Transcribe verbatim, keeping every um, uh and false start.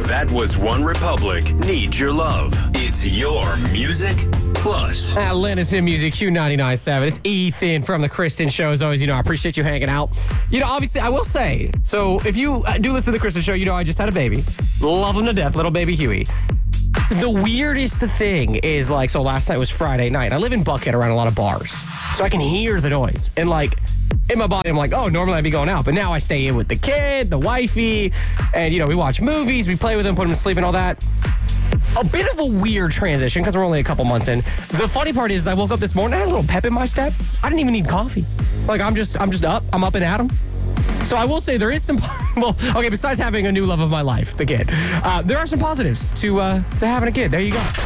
That Was One Republic. Need Your Love. It's your music plus. Atlantis in Music, Q ninety-nine point seven. It's Ethan from The Kristen Show. As always, you know, I appreciate you hanging out. You know, obviously, I will say, so if you do listen to The Kristen Show, you know I just had a baby. Love him to death, little baby Huey. The weirdest thing is, like, so last night was Friday night. I live in Buckhead around a lot of bars, so I can hear the noise. And, like, in my body, I'm like, oh, normally I'd be going out. But now I stay in with the kid, the wifey, and, you know, we watch movies, we play with him, put him to sleep and all that. A bit of a weird transition because we're only a couple months in. The funny part is I woke up this morning, I had a little pep in my step. I didn't even need coffee. Like, I'm just, I'm just up. I'm up and at 'em. So I will say there is some, well, okay, besides having a new love of my life, the kid, uh, there are some positives to uh, to having a kid. There you go.